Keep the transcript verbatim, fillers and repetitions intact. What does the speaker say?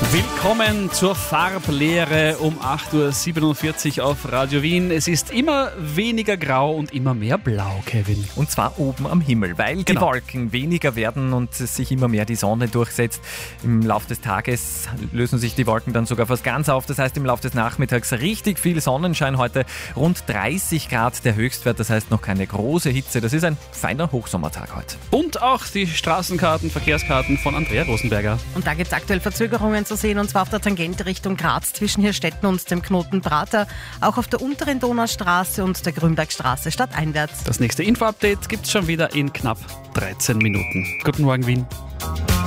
Willkommen zur Farblehre um acht Uhr siebenundvierzig auf Radio Wien. Es ist immer weniger grau und immer mehr blau, Kevin. Und zwar oben am Himmel, weil Genau. die Wolken weniger werden und sich immer mehr die Sonne durchsetzt. Im Laufe des Tages lösen sich die Wolken dann sogar fast ganz auf. Das heißt, im Laufe des Nachmittags richtig viel Sonnenschein heute. Rund dreißig Grad der Höchstwert, das heißt noch keine große Hitze. Das ist ein feiner Hochsommertag heute. Und auch die Straßenkarten, Verkehrskarten von Andrea Rosenberger. Und da gibt es aktuell Verzögerungen zu sehen, und zwar auf der Tangente Richtung Graz zwischen Hirstetten und dem Knoten Prater, auch auf der unteren Donaustraße und der Grünbergstraße stadteinwärts. Das nächste Info-Update gibt es schon wieder in knapp dreizehn Minuten. Guten Morgen, Wien.